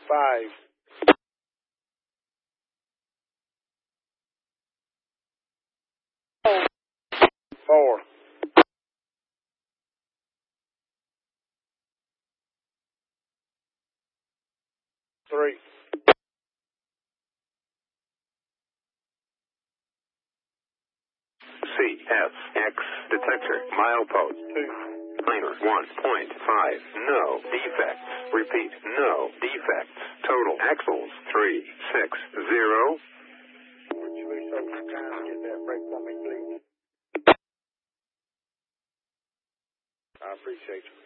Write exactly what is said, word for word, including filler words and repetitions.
Five. Four. Three. C S X detector milepost. Two. Minor one point five. No defects. Repeat. No defects. Total axles three six zero. Would you be so kind to get that brake for me, please? I appreciate you.